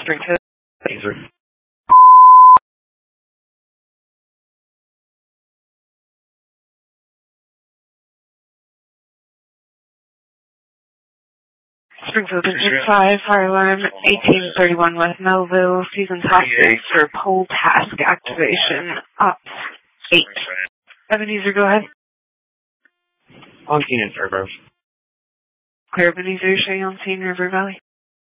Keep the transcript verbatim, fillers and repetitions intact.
Springfield. Laser. Springfield District five, fire alarm eighteen thirty-one West Melville, Seasons Hospital for pole task activation. Ops eight. Ebenezer, go ahead. On scene in Fairgrove. Clear, Ebenezer, show you on scene, River Valley.